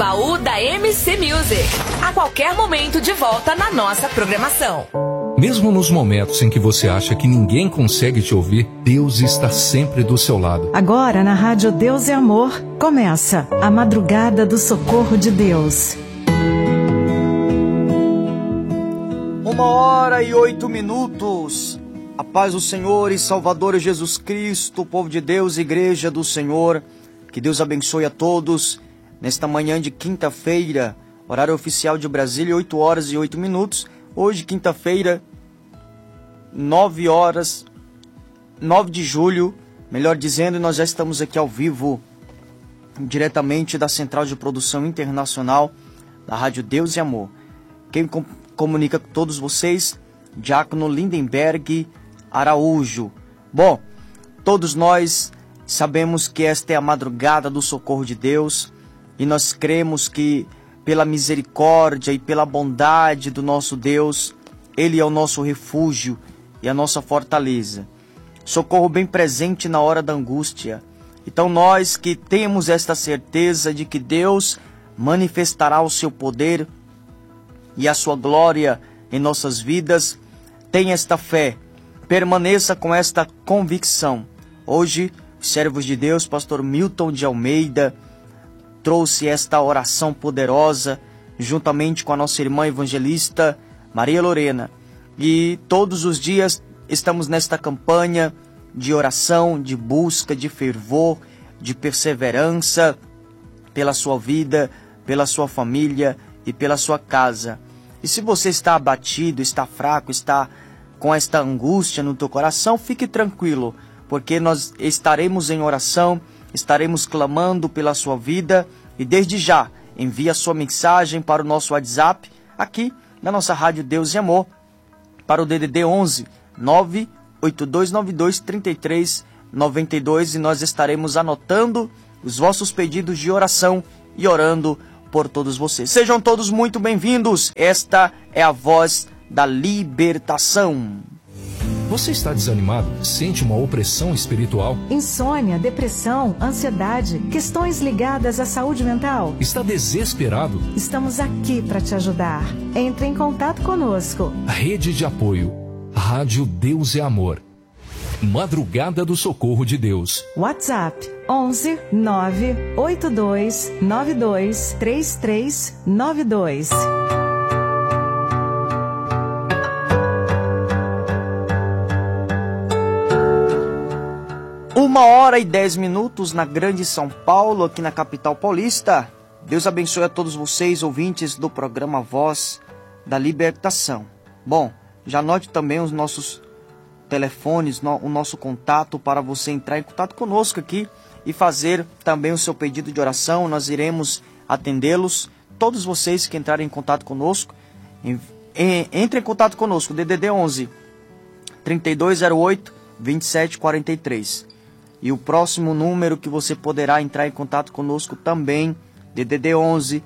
Baú da MC Music. A qualquer momento de volta na nossa programação. Mesmo nos momentos em que você acha que ninguém consegue te ouvir, Deus está sempre do seu lado. Agora na Rádio Deus é Amor, começa a Madrugada do Socorro de Deus. 1h08. A paz do Senhor e Salvador Jesus Cristo, povo de Deus, Igreja do Senhor. Que Deus abençoe a todos nesta manhã de quinta-feira, horário oficial de Brasília, 8h08. Hoje, quinta-feira, 9 de julho, melhor dizendo, e nós já estamos aqui ao vivo, diretamente da Central de Produção Internacional da Rádio Deus e Amor. Quem comunica com todos vocês, Diácono Lindenberg Araújo. Bom, todos nós sabemos que esta é a madrugada do socorro de Deus e nós cremos que pela misericórdia e pela bondade do nosso Deus, Ele é o nosso refúgio e a nossa fortaleza. Socorro bem presente na hora da angústia. Então nós que temos esta certeza de que Deus manifestará o seu poder e a sua glória em nossas vidas, tenha esta fé, permaneça com esta convicção. Hoje, os servos de Deus, pastor Milton de Almeida, trouxe esta oração poderosa, juntamente com a nossa irmã evangelista Maria Lorena. E todos os dias estamos nesta campanha de oração, de busca, de fervor, de perseverança pela sua vida, pela sua família e pela sua casa. E se você está abatido, está fraco, está com esta angústia no teu coração, fique tranquilo, porque nós estaremos em oração, estaremos clamando pela sua vida e desde já envie a sua mensagem para o nosso WhatsApp aqui na nossa Rádio Deus e Amor para o DDD 11 98292 3392 e nós estaremos anotando os vossos pedidos de oração e orando por todos vocês. Sejam todos muito bem-vindos. Esta é a voz da libertação. Você está desanimado? Sente uma opressão espiritual? Insônia, depressão, ansiedade, questões ligadas à saúde mental? Está desesperado? Estamos aqui para te ajudar. Entre em contato conosco. Rede de apoio. Rádio Deus é Amor. Madrugada do Socorro de Deus. WhatsApp 11 982 92 3392. 1h10 na Grande São Paulo, aqui na capital paulista. Deus abençoe a todos vocês, ouvintes do programa Voz da Libertação. Bom, já anote também os nossos telefones, o nosso contato para você entrar em contato conosco aqui e fazer também o seu pedido de oração. Nós iremos atendê-los. Todos vocês que entrarem em contato conosco, entre em contato conosco, DDD 11 3208 2743. E o próximo número que você poderá entrar em contato conosco também, DDD 11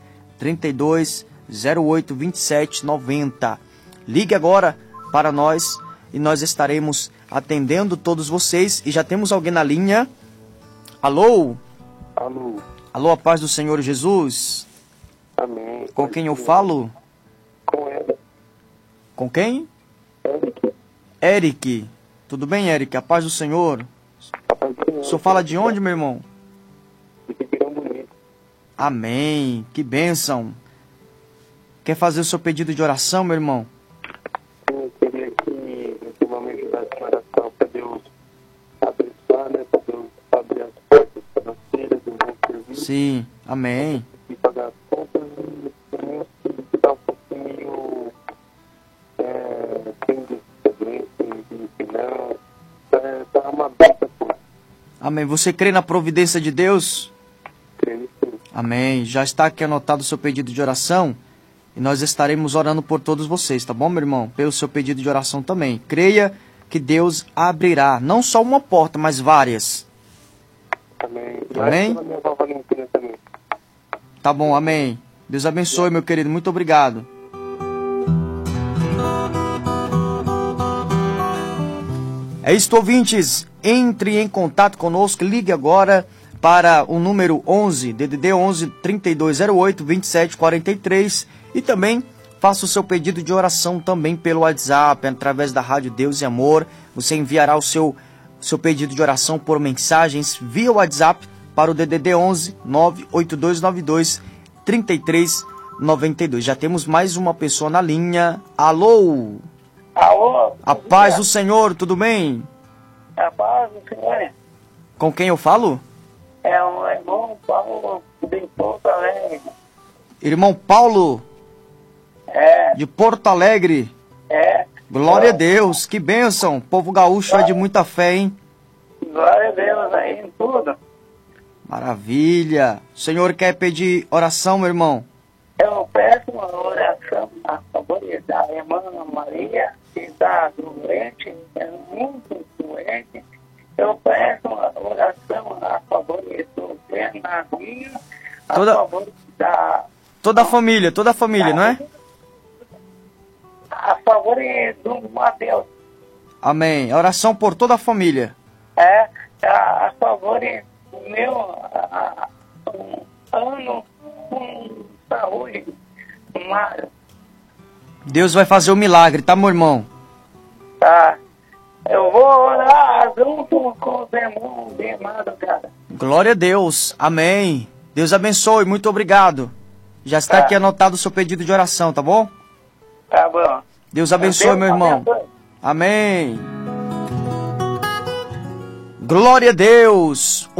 3208 2790. Ligue agora para nós e nós estaremos atendendo todos vocês. E já temos alguém na linha. Alô? Alô? Alô, a paz do Senhor Jesus. Amém. Com quem eu falo? Com ele. Com quem? Eric. Eric. Tudo bem, Eric? A paz do Senhor. O senhor fala de onde, meu irmão? De Ribeirão Bonito. Amém. Que bênção. Quer fazer o seu pedido de oração, meu irmão? Eu queria que você me ajudasse em oração para Deus abençoar, né? Para Deus abrir as portas financeiras do meu serviço. Sim. Amém. E pagar as contas. E também que está um pouquinho sem doença, sem finanças. Está uma bênção. Amém. Você crê na providência de Deus? Creio sim. Amém. Já está aqui anotado o seu pedido de oração e nós estaremos orando por todos vocês, tá bom, meu irmão? Pelo seu pedido de oração também. Creia que Deus abrirá, não só uma porta, mas várias. Amém. Amém? Pela minha avó Valentina também. Tá bom, amém. Deus abençoe, meu querido. Muito obrigado. É isso, ouvintes. Entre em contato conosco, ligue agora para o número 11, DDD 11 3208 2743, e também faça o seu pedido de oração também pelo WhatsApp, através da Rádio Deus e Amor. Você enviará o seu pedido de oração por mensagens via WhatsApp para o DDD 11 98292 3392. Já temos mais uma pessoa na linha. Alô? Alô? A paz do Senhor, tudo bem? A paz do Senhor. Com quem eu falo? É o irmão Paulo de Porto Alegre. Irmão Paulo, É, de Porto Alegre. é. Glória a Deus, que bênção. Povo gaúcho é de muita fé, hein? Glória a Deus aí em tudo. Maravilha. O senhor quer pedir oração, meu irmão? Eu peço uma oração a favor da irmã Maria, que está doente, é muito doente. Eu peço uma oração a favor do Bernardinho, a favor da... Toda a família, não é? A favor do Mateus. Amém. Oração por toda a família. É, a favor do meu ano com saúde. Mas, Deus vai fazer o milagre, tá, meu irmão? tá, eu vou orar junto com os irmãos de madrugada. Glória a Deus. Amém. Deus abençoe. Muito obrigado. Já está aqui anotado o seu pedido de oração, tá bom? Tá bom. Deus abençoe, meu irmão. Abençoe. Amém. Glória a Deus.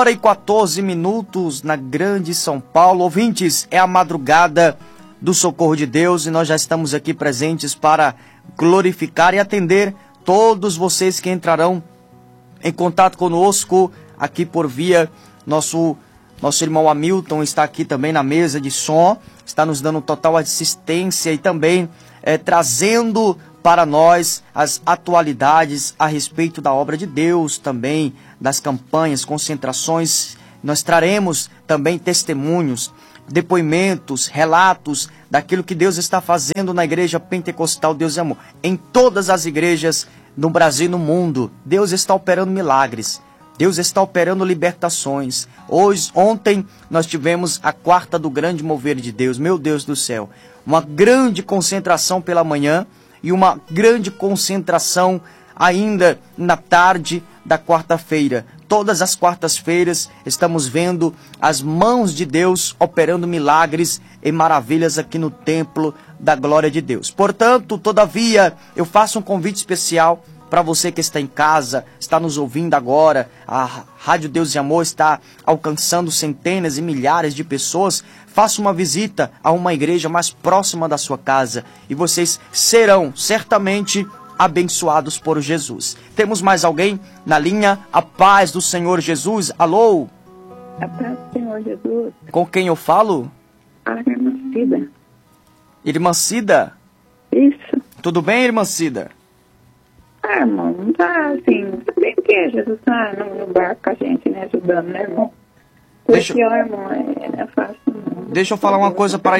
1h14 na grande São Paulo. Ouvintes, é a madrugada do Socorro de Deus e nós já estamos aqui presentes para glorificar e atender todos vocês que entrarão em contato conosco aqui por via. Nosso irmão Hamilton está aqui também na mesa de som, está nos dando total assistência e também trazendo para nós as atualidades a respeito da obra de Deus, também das campanhas, concentrações. Nós traremos também testemunhos, depoimentos, relatos daquilo que Deus está fazendo na Igreja Pentecostal Deus e Amor. Em todas as igrejas no Brasil e no mundo, Deus está operando milagres. Deus está operando libertações. Ontem nós tivemos a quarta do grande mover de Deus. Meu Deus do céu. Uma grande concentração pela manhã e uma grande concentração ainda na tarde da quarta-feira. Todas as quartas-feiras estamos vendo as mãos de Deus operando milagres e maravilhas aqui no templo da glória de Deus. Portanto, todavia, eu faço um convite especial para você que está em casa, está nos ouvindo agora. A Rádio Deus e Amor está alcançando centenas e milhares de pessoas. Faça uma visita a uma igreja mais próxima da sua casa e vocês serão certamente abençoados por Jesus. Temos mais alguém na linha? A paz do Senhor Jesus. Alô? A paz do Senhor Jesus. Com quem eu falo? A irmã Cida. Irmã Cida? Isso. Tudo bem, irmã Cida? Ah, irmão, não tá assim. Bem que Jesus tá no barco com a gente, né? Ajudando, né, irmão? Porque, ó, irmão, não é fácil, não. Deixa eu falar uma coisa para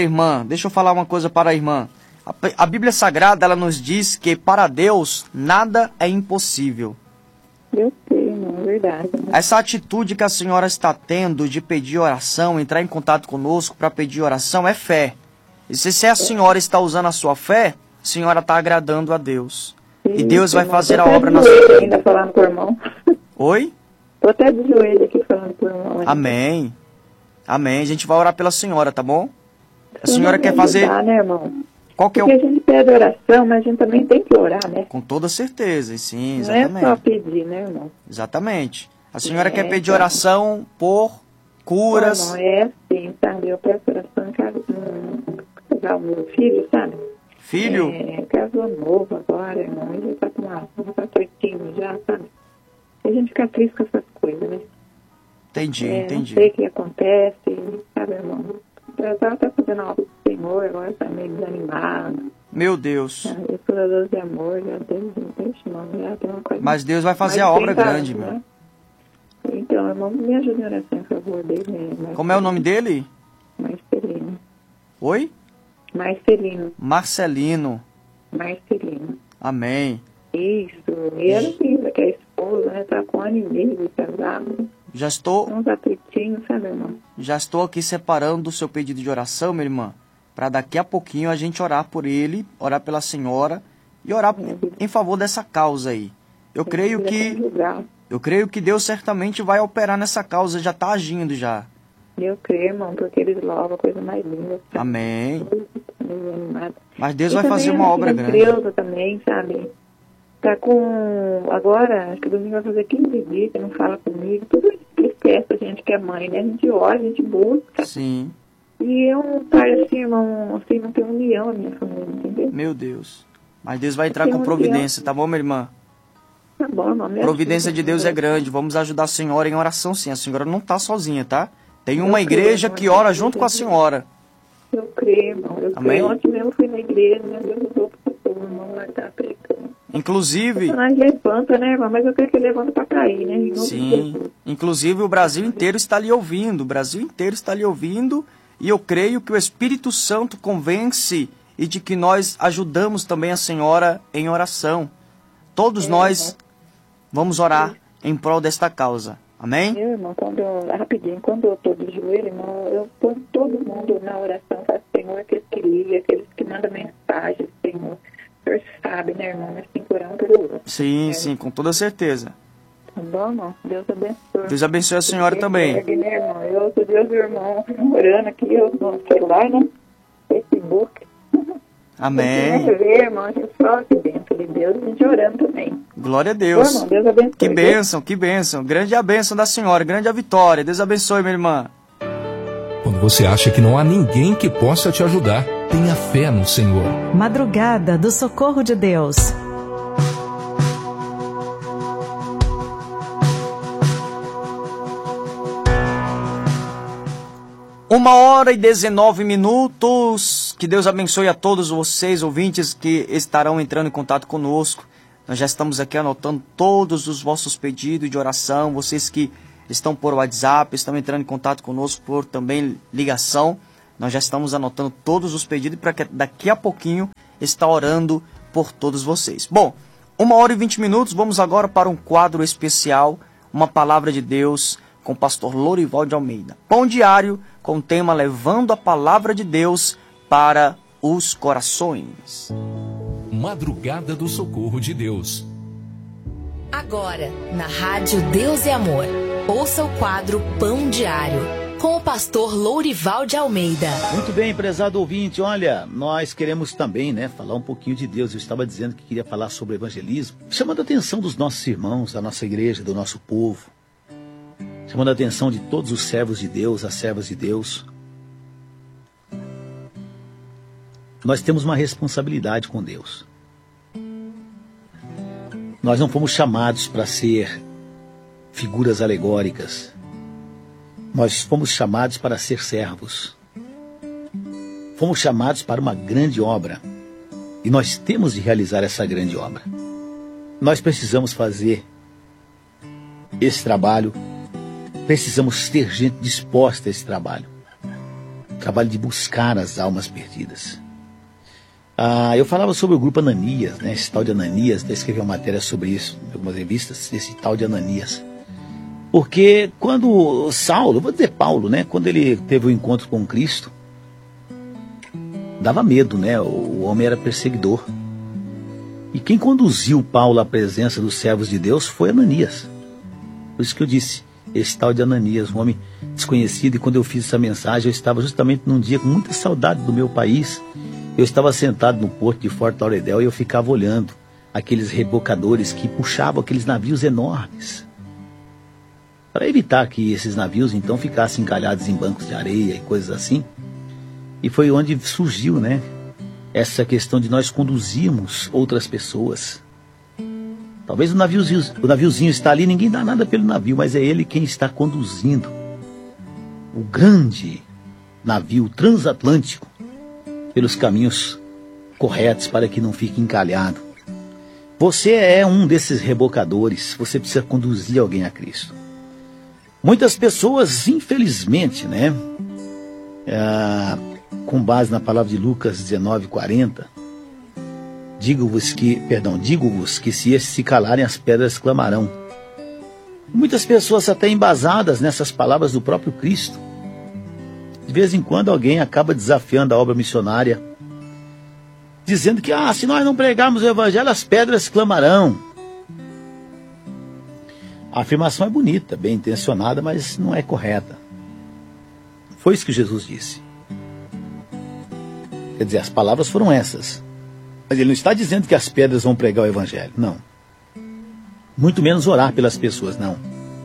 a irmã. A Bíblia Sagrada, ela nos diz que para Deus nada é impossível. Eu sei, irmão, é verdade. Né? Essa atitude que a senhora está tendo de pedir oração, entrar em contato conosco para pedir oração, é fé. E se a senhora está usando a sua fé, a senhora está agradando a Deus. Sim, e Deus vai irmão, fazer a obra na sua vida. vida. Ainda falando com o irmão. Oi? Tô até de joelho aqui falando com o irmão. Ainda. Amém. Amém. A gente vai orar pela senhora, tá bom? A senhora quer fazer... Ajudar, né, irmão? Qual que é Porque a gente pede oração, mas a gente também tem que orar, né? Com toda certeza, sim, exatamente. Não é só pedir, né, irmão? Exatamente. A senhora quer pedir oração por curas... Não, é assim, sabe? Eu peço oração em casar o meu filho, sabe? Filho? Casou novo agora, irmão. Ele tá com uma 18 já, sabe? E a gente fica triste com essas coisas, né? Entendi. Não sei o que acontece, sabe, irmão? Eu tava até fazendo a obra do Senhor, agora tá meio desanimado. Meu Deus. Eu sou da Deus de Amor, já tem uma coisa. Mas Deus vai fazer a obra grande, meu. Né? Então, irmão, me ajude em oração, por favor, dele. Como é o nome dele? Marcelino. Oi? Marcelino. Amém. Isso. E ela que é esposa, né? Tá com 1 ano e meio de casado. Já estou... Uns atritinhos, sabe, irmão? Já estou aqui separando o seu pedido de oração, minha irmã, para daqui a pouquinho a gente orar por ele, orar pela senhora e orar em favor dessa causa aí. Eu creio que Deus certamente vai operar nessa causa, já está agindo já. Eu creio, irmão, porque eles louvam a coisa mais linda. Sabe? Amém. Mas Deus vai fazer uma obra grande. Deus também, sabe? Tá com... Agora, acho que domingo vai fazer 15 dias que não fala comigo. Tudo esquece a gente que é mãe, né? A gente ora, a gente busca. Sim. E eu paro assim, irmão, assim, não tem união na minha família, entendeu? Meu Deus. Mas Deus vai entrar com providência, tá bom, minha irmã? Tá bom, irmão. Providência de Deus é grande. Vamos ajudar a senhora em oração, sim. A senhora não tá sozinha, tá? Tem uma igreja que ora junto com a senhora. Eu creio, irmão. Eu creio. Ontem mesmo fui na igreja, né? Deus usou para o irmão lá tá pregando. Inclusive... Mas levanta, né, irmão? Mas eu creio que levanta para cair, né? Sim. Inclusive o Brasil inteiro está lhe ouvindo. O Brasil inteiro está lhe ouvindo. E eu creio que o Espírito Santo convence e de que nós ajudamos também a senhora em oração. Todos nós vamos orar em prol desta causa. Amém? Meu irmão, rapidinho, quando eu estou de joelho, irmão, eu ponho todo mundo na oração, faz Senhor, aqueles que ligam, aqueles que mandam mensagem, Senhor. O Senhor sabe, né, irmão? Nós temos que orar um pelo outro. Sim, sim, com toda certeza. Tá bom, irmão? Deus abençoe. Deus abençoe a senhora também. Né, irmão? Eu sou Deus, irmão, orando aqui, eu no celular, né? Facebook. Amém. Ver, irmão, a gente só aqui dentro de Deus, a gente orando também. Glória a Deus. Irmão, Deus abençoe. Que bênção, que bênção. Grande é a bênção da senhora, grande é a vitória. Deus abençoe, minha irmã. Quando você acha que não há ninguém que possa te ajudar, tenha fé no Senhor. Madrugada do Socorro de Deus. Uma hora e 19 minutos. Que Deus abençoe a todos vocês, ouvintes, que estarão entrando em contato conosco. Nós já estamos aqui anotando todos os vossos pedidos de oração. Vocês que estão por WhatsApp, estão entrando em contato conosco por também ligação. Nós já estamos anotando todos os pedidos para que daqui a pouquinho estar orando por todos vocês. Bom, 1 hora e 20 minutos. Vamos agora para um quadro especial, uma palavra de Deus com o pastor Lorival de Almeida. Pão diário com o tema Levando a Palavra de Deus para os Corações. Madrugada do Socorro de Deus. Agora, na Rádio Deus e Amor, ouça o quadro Pão Diário, com o pastor Lourival de Almeida. Muito bem, prezado ouvinte, olha, nós queremos também, falar um pouquinho de Deus. Eu estava dizendo que queria falar sobre evangelismo, chamando a atenção dos nossos irmãos, da nossa igreja, do nosso povo, chamando a atenção de todos os servos de Deus, as servas de Deus. Nós temos uma responsabilidade com Deus. Nós não fomos chamados para ser figuras alegóricas. Nós fomos chamados para ser servos. Fomos chamados para uma grande obra. E nós temos de realizar essa grande obra. Nós precisamos fazer esse trabalho. Precisamos ter gente disposta a esse trabalho. Trabalho de buscar as almas perdidas. Eu falava sobre o grupo Ananias, esse tal de Ananias, até escrevi uma matéria sobre isso em algumas revistas, esse tal de Ananias. Porque quando Saulo, vou dizer Paulo, quando ele teve o encontro com Cristo, dava medo, o homem era perseguidor. E quem conduziu Paulo à presença dos servos de Deus foi Ananias. Por isso que eu disse, esse tal de Ananias, um homem desconhecido, e quando eu fiz essa mensagem, eu estava justamente num dia com muita saudade do meu país. Eu estava sentado no porto de Fort Lauderdale e eu ficava olhando aqueles rebocadores que puxavam aqueles navios enormes, para evitar que esses navios então ficassem encalhados em bancos de areia e coisas assim. E foi onde surgiu, essa questão de nós conduzirmos outras pessoas. Talvez o naviozinho está ali, ninguém dá nada pelo navio, mas é ele quem está conduzindo o grande navio transatlântico pelos caminhos corretos para que não fique encalhado. Você é um desses rebocadores, você precisa conduzir alguém a Cristo. Muitas pessoas, infelizmente, com base na palavra de Lucas 19:40, digo-vos que se estes se calarem, as pedras clamarão. Muitas pessoas até embasadas nessas palavras do próprio Cristo. De vez em quando alguém acaba desafiando a obra missionária, dizendo que se nós não pregarmos o evangelho, as pedras clamarão. A afirmação é bonita, bem intencionada, mas não é correta. Foi isso que Jesus disse. Quer dizer, as palavras foram essas. Mas ele não está dizendo que as pedras vão pregar o evangelho, não. Muito menos orar pelas pessoas, não.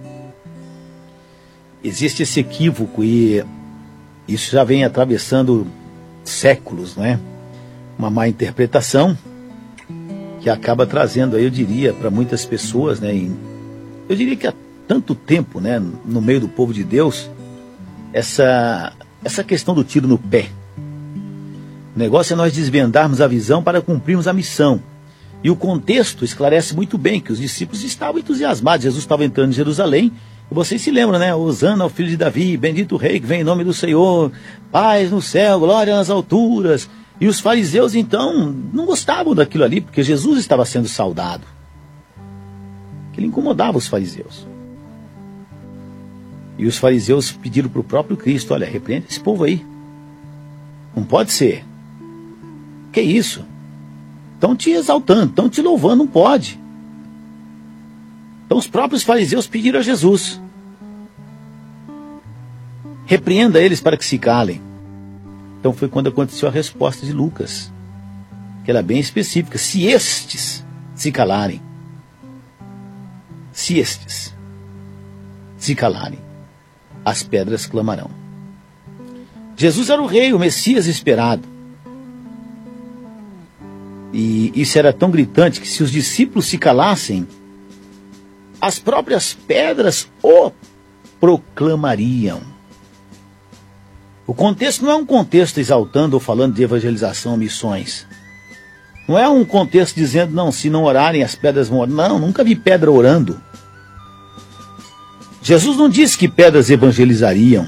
Existe esse equívoco e isso já vem atravessando séculos, não é? Uma má interpretação que acaba trazendo, aí eu diria, para muitas pessoas, né? Eu diria que há tanto tempo, né, no meio do povo de Deus, essa questão do tiro no pé. O negócio é nós desvendarmos a visão para cumprirmos a missão. E o contexto esclarece muito bem que os discípulos estavam entusiasmados. Jesus estava entrando em Jerusalém. E vocês se lembram, né? Hosana ao filho de Davi, bendito o rei que vem em nome do Senhor, paz no céu, glória nas alturas. E os fariseus, então, não gostavam daquilo ali, porque Jesus estava sendo saudado. Ele incomodava os fariseus. E os fariseus pediram para o próprio Cristo: olha, repreenda esse povo aí. Não pode ser. Que isso? Estão te exaltando, estão te louvando, não pode. Então os próprios fariseus pediram a Jesus: repreenda eles para que se calem. Então foi quando aconteceu a resposta de Lucas, que era bem específica: se estes se calarem. Se estes se calarem, as pedras clamarão. Jesus era o rei, o Messias esperado. E isso era tão gritante que se os discípulos se calassem, as próprias pedras o proclamariam. O contexto não é um contexto exaltando ou falando de evangelização ou missões. Não é um contexto dizendo, não, se não orarem as pedras vão orar. Não, nunca vi pedra orando. Jesus não disse que pedras evangelizariam.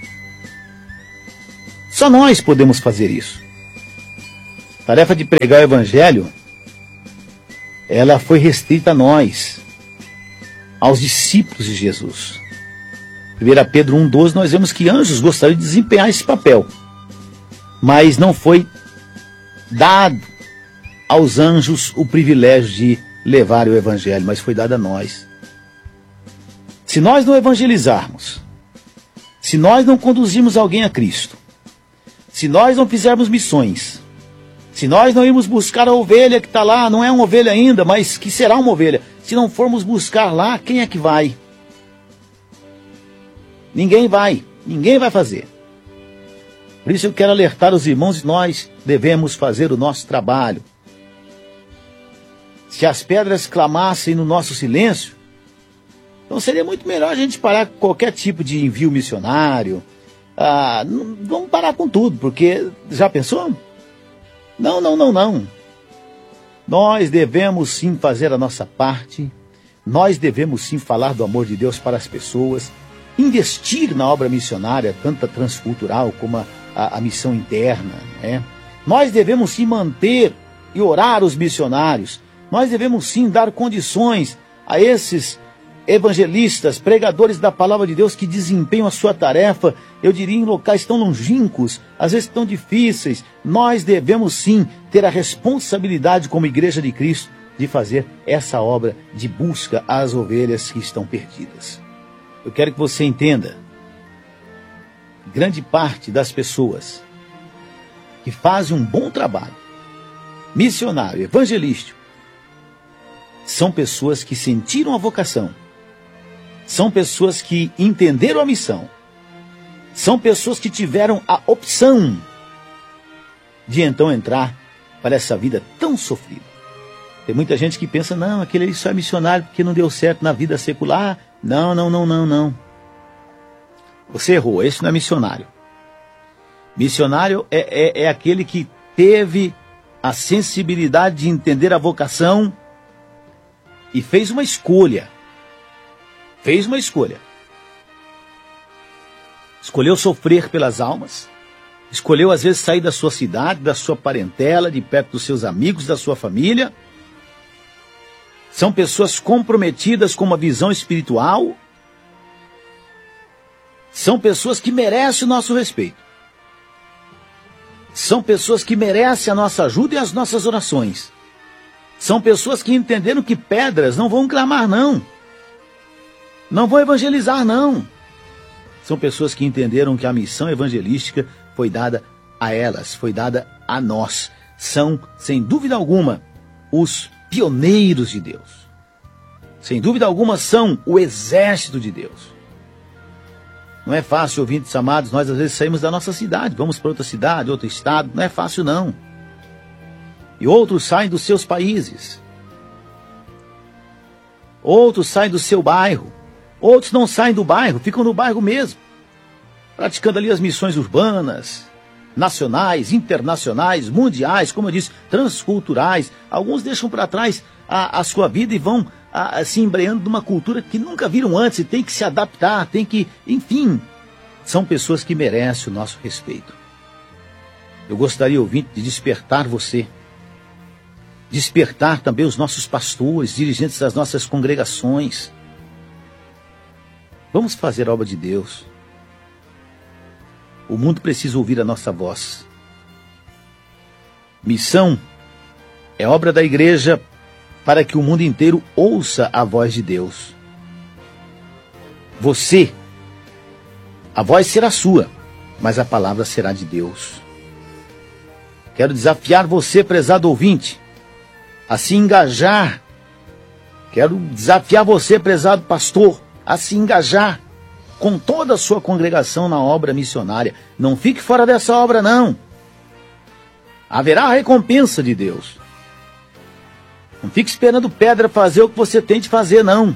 Só nós podemos fazer isso. A tarefa de pregar o evangelho, ela foi restrita a nós, aos discípulos de Jesus. 1 Pedro 1,12, nós vemos que anjos gostariam de desempenhar esse papel, mas não foi dado aos anjos o privilégio de levar o evangelho, mas foi dado a nós. Se nós não evangelizarmos, se nós não conduzirmos alguém a Cristo, se nós não fizermos missões, se nós não irmos buscar a ovelha que está lá, não é uma ovelha ainda, mas que será uma ovelha, se não formos buscar lá, quem é que vai? Ninguém vai fazer. Por isso eu quero alertar os irmãos, nós devemos fazer o nosso trabalho. Se as pedras clamassem no nosso silêncio, então seria muito melhor a gente parar com qualquer tipo de envio missionário. Vamos parar com tudo, porque já pensou? Não. Nós devemos sim fazer a nossa parte. Nós devemos sim falar do amor de Deus para as pessoas. Investir na obra missionária, tanto a transcultural como a missão interna, né? Nós devemos sim manter e orar os missionários. Nós devemos sim dar condições a esses evangelistas, pregadores da palavra de Deus que desempenham a sua tarefa, eu diria, em locais tão longínquos, às vezes tão difíceis. Nós devemos sim ter a responsabilidade como Igreja de Cristo de fazer essa obra de busca às ovelhas que estão perdidas. Eu quero que você entenda, grande parte das pessoas que fazem um bom trabalho missionário, evangelístico, são pessoas que sentiram a vocação, são pessoas que entenderam a missão, são pessoas que tiveram a opção de então entrar para essa vida tão sofrida. Tem muita gente que pensa, não, aquele ali só é missionário porque não deu certo na vida secular. Não. Você errou, esse não é missionário. Missionário é aquele que teve a sensibilidade de entender a vocação e fez uma escolha. Escolheu sofrer pelas almas. Escolheu às vezes sair da sua cidade, da sua parentela, de perto dos seus amigos, da sua família. São pessoas comprometidas com uma visão espiritual. São pessoas que merecem o nosso respeito. São pessoas que merecem a nossa ajuda e as nossas orações. São pessoas que entenderam que pedras não vão clamar, não. Não vão evangelizar, não. São pessoas que entenderam que a missão evangelística foi dada a elas, foi dada a nós. São, sem dúvida alguma, os pioneiros de Deus. Sem dúvida alguma, são o exército de Deus. Não é fácil, ouvintes amados, nós às vezes saímos da nossa cidade, vamos para outra cidade, outro estado, não é fácil não. E outros saem dos seus países. Outros saem do seu bairro. Outros não saem do bairro, ficam no bairro mesmo. Praticando ali as missões urbanas, nacionais, internacionais, mundiais, como eu disse, transculturais. Alguns deixam para trás a sua vida e vão se embreando numa cultura que nunca viram antes e tem que se adaptar, tem que, enfim, são pessoas que merecem o nosso respeito. Eu gostaria, ouvinte, de despertar você, despertar também os nossos pastores, dirigentes das nossas congregações. Vamos fazer a obra de Deus. O mundo precisa ouvir a nossa voz. Missão é obra da igreja para que o mundo inteiro ouça a voz de Deus. Você, a voz será sua, mas a palavra será de Deus. Quero desafiar você, prezado ouvinte, a se engajar. Quero desafiar você, prezado pastor, a se engajar com toda a sua congregação na obra missionária. Não fique fora dessa obra, não. Haverá a recompensa de Deus. Não fique esperando pedra fazer o que você tem de fazer, não.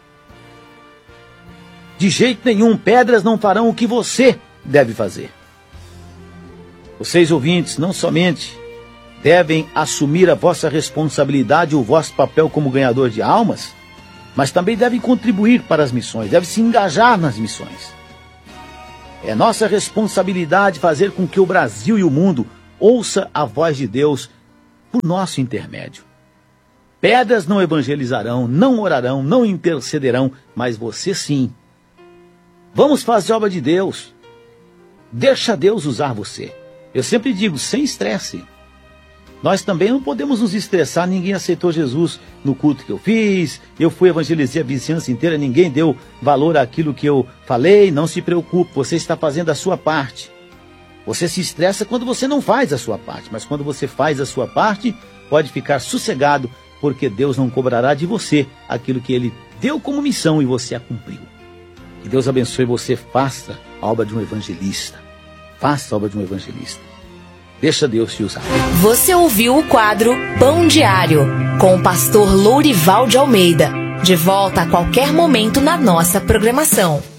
De jeito nenhum, pedras não farão o que você deve fazer. Vocês, ouvintes, não somente devem assumir a vossa responsabilidade e o vosso papel como ganhador de almas, mas também devem contribuir para as missões, devem se engajar nas missões. É nossa responsabilidade fazer com que o Brasil e o mundo ouça a voz de Deus por nosso intermédio. Pedras não evangelizarão, não orarão, não intercederão, mas você sim. Vamos fazer a obra de Deus. Deixa Deus usar você. Eu sempre digo, sem estresse. Nós também não podemos nos estressar, ninguém aceitou Jesus no culto que eu fiz, eu fui evangelizar a vizinhança inteira, ninguém deu valor àquilo que eu falei, não se preocupe, você está fazendo a sua parte. Você se estressa quando você não faz a sua parte, mas quando você faz a sua parte, pode ficar sossegado, porque Deus não cobrará de você aquilo que Ele deu como missão e você a cumpriu. Que Deus abençoe você, faça a obra de um evangelista. Faça a obra de um evangelista. Deixa Deus te usar. Você ouviu o quadro Pão Diário, com o pastor Lourival de Almeida. De volta a qualquer momento na nossa programação.